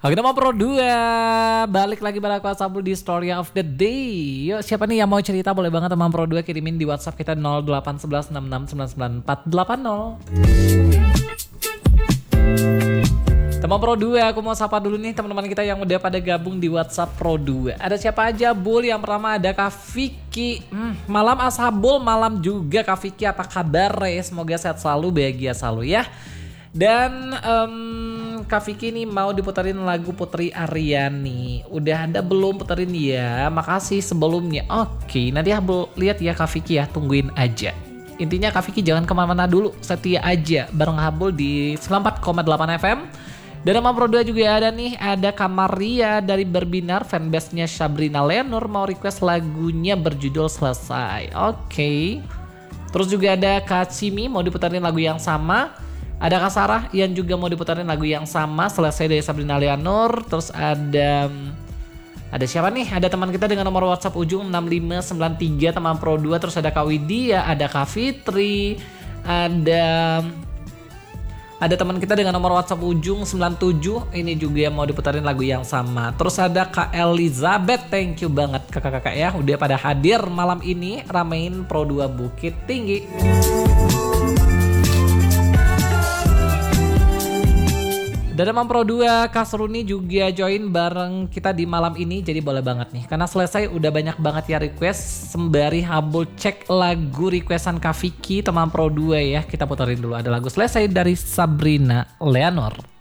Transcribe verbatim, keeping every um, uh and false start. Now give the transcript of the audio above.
Oke, nama Pro dua balik lagi pada aku Sabul di Story of the Day. Yuk, siapa nih yang mau cerita boleh banget teman Pro dua kirimin di WhatsApp kita nol delapan satu satu enam enam sembilan sembilan empat delapan nol. Teman Pro dua, aku mau sapa dulu nih teman-teman kita yang udah pada gabung di WhatsApp Pro dua. Ada siapa aja, Bul? Yang pertama ada Kak Vicky. Hmm, malam Ashabul, malam juga Kak Vicky, apa kabar? Semoga sehat selalu, bahagia selalu ya. Dan um, Kak Vicky nih mau diputerin lagu Putri Aryani. Udah ada belum puterin ya? Makasih sebelumnya. Oke, nanti Habul lihat ya Kak Vicky ya, tungguin aja. Intinya Kak Vicky jangan kemana-mana dulu, setia aja bareng Habul di sembilan puluh empat koma delapan F M. Dan nama Pro dua juga ada nih, ada Kamaria dari Berbinar, fanbase-nya Sabrina Leonor mau request lagunya berjudul Selesai. Oke. Terus juga ada Kak Cimi mau diputerin lagu yang sama. Ada Kak Sarah yang juga mau diputarin lagu yang sama, Selesai dari Sabrina Leonor. Terus ada ada siapa nih? Ada teman kita dengan nomor WhatsApp ujung enam lima sembilan tiga teman Pro dua. Terus ada Kak Widya, ada Kak Fitri, ada ada teman kita dengan nomor WhatsApp ujung sembilan tujuh. Ini juga yang mau diputarin lagu yang sama. Terus ada Kak Elizabeth, thank you banget kakak-kakak ya udah pada hadir malam ini ramein Pro dua Bukit Tinggi. Dan teman Pro dua, Kak Seruni juga join bareng kita di malam ini. Jadi boleh banget nih, karena selesai udah banyak banget ya request. Sembari Habul cek lagu requestan Kak Vicky teman Pro dua ya. Kita puterin dulu, ada lagu Selesai dari Sabrina Leonor.